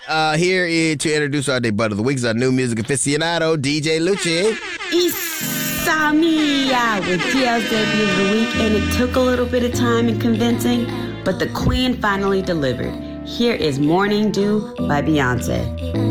to introduce our debut of the week is our new music aficionado, DJ Lucci. Issa Mia with TL's debut of the week, and it took a little bit of time and convincing, but the queen finally delivered. Here is Morning Dew by Beyonce.